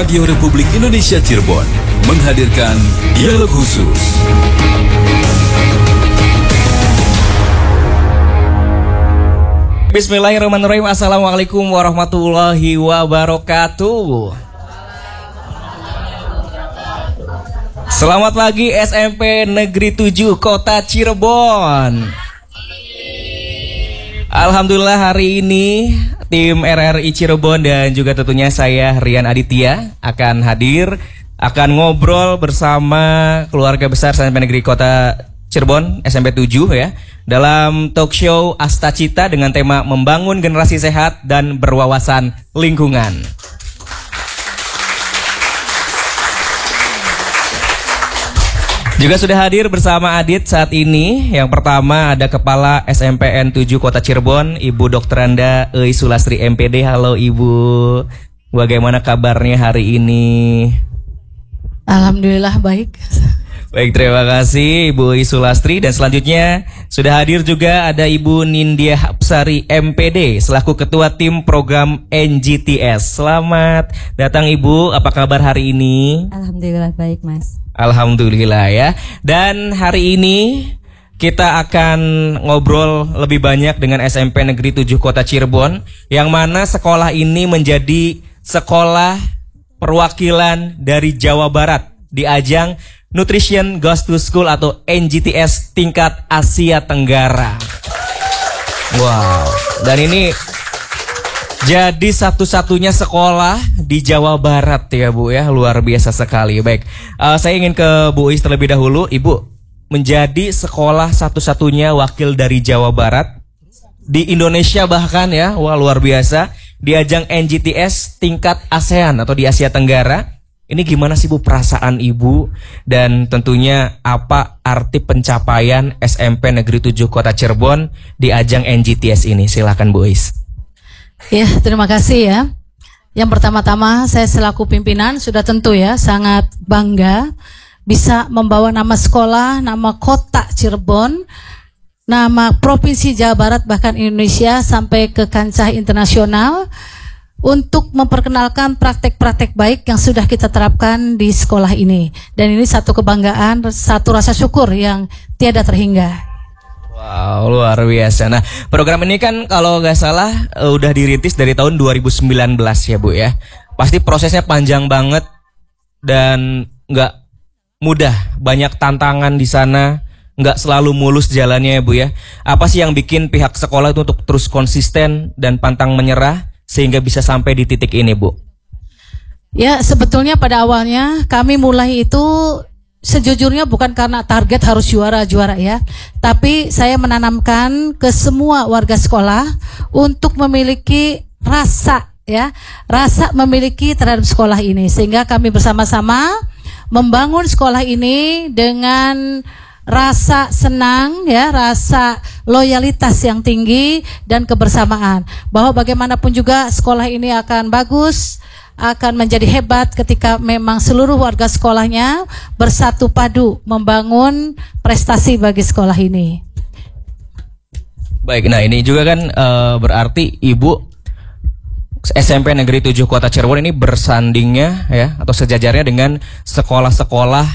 Radio Republik Indonesia Cirebon menghadirkan dialog khusus. Bismillahirrahmanirrahim. Assalamualaikum warahmatullahi wabarakatuh. Selamat pagi SMP Negeri 7 Kota Cirebon. Alhamdulillah hari ini tim RRI Cirebon dan juga tentunya saya Rian Aditya akan hadir, akan ngobrol bersama keluarga besar SMP Negeri Kota Cirebon SMP 7 ya, dalam talk show Asta Cita dengan tema membangun generasi sehat dan berwawasan lingkungan. Juga sudah hadir bersama Adit saat ini. Yang pertama ada Kepala SMPN 7 Kota Cirebon, Ibu Dr. Anda Euy Sulastri MPD. Halo Ibu, bagaimana kabarnya hari ini? Alhamdulillah baik. Baik, terima kasih Ibu Euy Sulastri. Dan selanjutnya sudah hadir juga ada Ibu Nindya Hapsari MPD selaku Ketua Tim Program NGTS. Selamat datang Ibu, apa kabar hari ini? Alhamdulillah baik Mas. Alhamdulillah ya. Dan hari ini kita akan ngobrol lebih banyak dengan SMP Negeri 7 Kota Cirebon, yang mana sekolah ini menjadi sekolah perwakilan dari Jawa Barat di ajang Nutrition Goes to School atau NGTS tingkat Asia Tenggara. Wow. Dan ini jadi satu-satunya sekolah di Jawa Barat ya Bu ya, luar biasa sekali. Baik, saya ingin ke Bu Euy terlebih dahulu. Ibu menjadi sekolah satu-satunya wakil dari Jawa Barat di Indonesia bahkan ya, wah luar biasa. Di ajang NGTS tingkat ASEAN atau di Asia Tenggara. Ini gimana sih Bu perasaan Ibu, dan tentunya apa arti pencapaian SMP Negeri 7 Kota Cirebon di ajang NGTS ini? Silakan Bu Euy. Ya, terima kasih ya. Yang pertama-tama saya selaku pimpinan sudah tentu ya sangat bangga bisa membawa nama sekolah, nama kota Cirebon, nama Provinsi Jawa Barat bahkan Indonesia sampai ke kancah internasional untuk memperkenalkan praktek-praktek baik yang sudah kita terapkan di sekolah ini. Dan ini satu kebanggaan, satu rasa syukur yang tiada terhingga. Wow, luar biasa. Nah, program ini kan kalau nggak salah udah dirintis dari tahun 2019 ya Bu ya. Pasti prosesnya panjang banget dan nggak mudah, banyak tantangan di sana, nggak selalu mulus jalannya ya Bu ya. Apa sih yang bikin pihak sekolah itu untuk terus konsisten dan pantang menyerah sehingga bisa sampai di titik ini Bu? Ya, sebetulnya pada awalnya kami mulai itu sejujurnya bukan karena target harus juara ya, tapi saya menanamkan ke semua warga sekolah untuk memiliki rasa memiliki terhadap sekolah ini, sehingga kami bersama-sama membangun sekolah ini dengan rasa senang ya, rasa loyalitas yang tinggi dan kebersamaan, bahwa bagaimanapun juga sekolah ini akan bagus, akan menjadi hebat ketika memang seluruh warga sekolahnya bersatu padu membangun prestasi bagi sekolah ini. Baik, nah ini juga kan berarti Ibu SMP Negeri 7 Kota Cirebon ini bersandingnya ya atau sejajarnya dengan sekolah-sekolah